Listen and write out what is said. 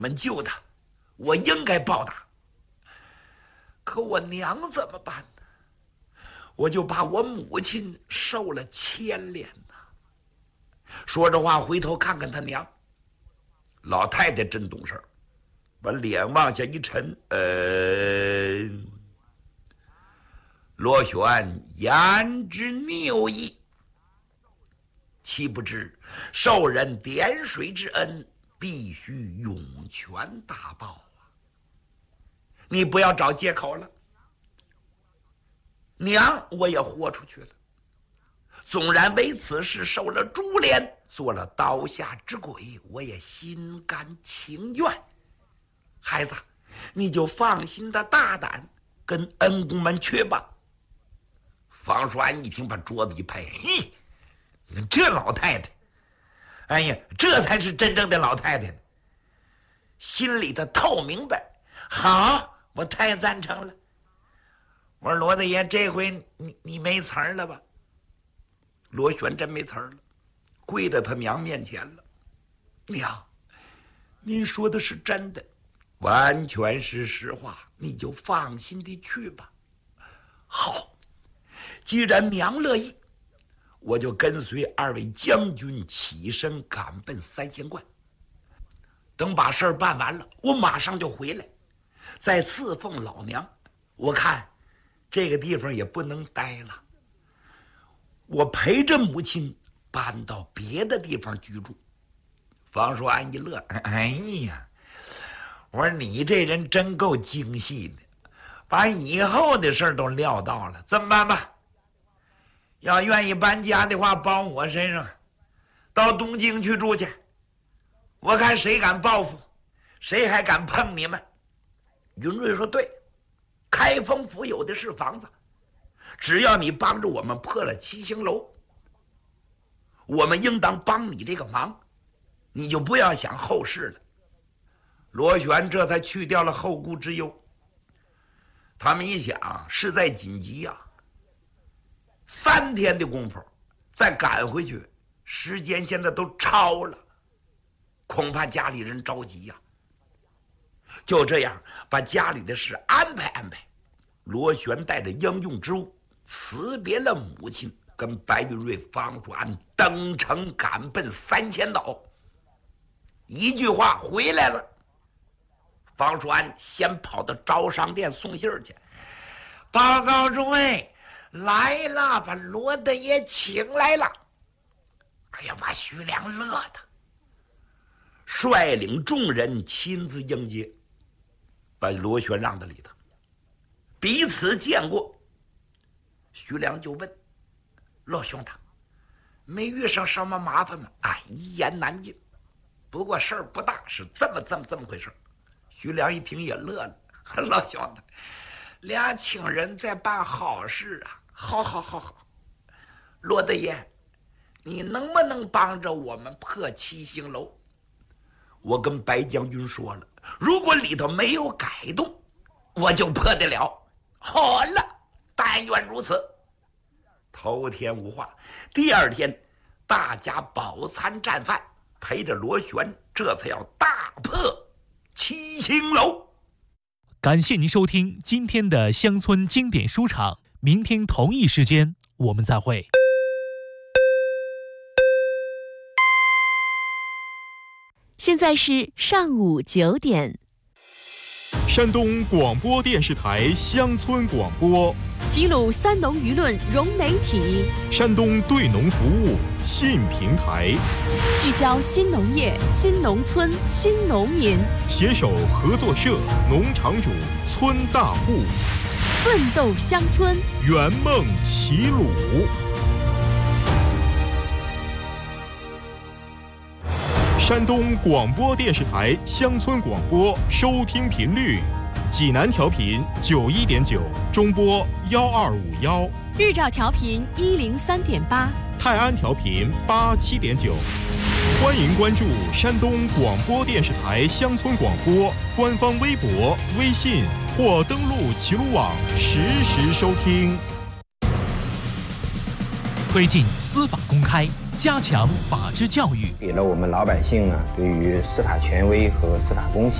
们救他，我应该报答。可我娘怎么办呢？我就怕我母亲受了牵连呐。说着话，回头看看他娘，老太太真懂事儿，把脸往下一沉，螺旋言之谬意，岂不知受人点水之恩，必须涌泉大报啊！你不要找借口了。娘，我也豁出去了，纵然为此事受了株连，做了刀下之鬼，我也心甘情愿。孩子，你就放心的大胆跟恩公们去吧。方叔安一听，把桌子一拍，嘿，这老太太，哎呀，这才是真正的老太太呢，心里头透明白。好，我太赞成了。我说罗大爷，这回你没词儿了吧？螺旋真没词儿了，跪在他娘面前了。娘，您说的是真的，完全是实话，你就放心的去吧。好，既然娘乐意，我就跟随二位将军起身赶奔三仙观。等把事儿办完了，我马上就回来，再侍奉老娘。我看这个地方也不能待了，我陪着母亲搬到别的地方居住。方叔安一乐，哎呀，我说你这人真够精细的，把以后的事儿都料到了。这么办吧，要愿意搬家的话，包我身上，到东京去住去。我看谁敢报复，谁还敢碰你们。云瑞说对，开封府有的是房子，只要你帮着我们破了七星楼，我们应当帮你这个忙，你就不要想后事了。螺旋这才去掉了后顾之忧。他们一想，事在紧急呀，3天的功夫再赶回去，时间现在都超了，恐怕家里人着急呀。就这样把家里的事安排安排。螺旋带着应用之物辞别了母亲，跟白云瑞、方叔安登城赶奔三仙岛。一句话回来了。方叔安先跑到招商店送信去，报告诸位，来了，把罗大爷请来了。哎呀，把徐良乐的，率领众人亲自迎接，把螺旋让到里头。彼此见过，徐良就问罗兄他没遇上什么麻烦吗？一言难尽，不过事儿不大，是这么回事。徐良一听也乐了，老兄弟，俩亲人在办好事啊！好，罗大爷，你能不能帮着我们破七星楼？我跟白将军说了，如果里头没有改动，我就破得了。好了，但愿如此。头天无话，第2天大家饱餐战饭，陪着螺旋，这才要大破七星楼。 感谢您收听今天的乡村经典书场，明天同一时间我们再会。 现在是上午9点。 山东广播电视台乡村广播， 齐鲁三农舆论融媒体， 山东对农服务新平台， 聚焦新农业、新农村、新农民， 携手合作社、农场主、村大户， 奋斗乡村， 圆梦齐鲁。山东广播电视台乡村广播收听频率：济南调频91.9，中波1251； 日照调频103.8， 泰安调频87.9。欢迎关注山东广播电视台乡村广播官方微博、微信，或登录齐鲁网实时收听。 推进司法公开， 加强法治教育， 给了我们老百姓呢对于司法权威和司法公信